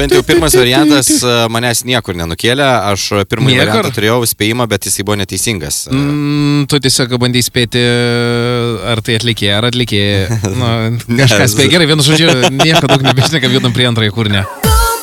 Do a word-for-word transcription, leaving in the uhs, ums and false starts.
bent jau pirmas variantas manęs niekur nenukėlė. Aš pirmąjį variantą turėjau spėjimą, bet jisai buvo neteisingas. Mm, tu tiesiog bandai spėti, ar tai atlikė, ar atlikė. Nu, kažkas spėjo. Gerai, vienu žodžiu, nieko daug nebešnekam, judam prie antrąjį kūrinį.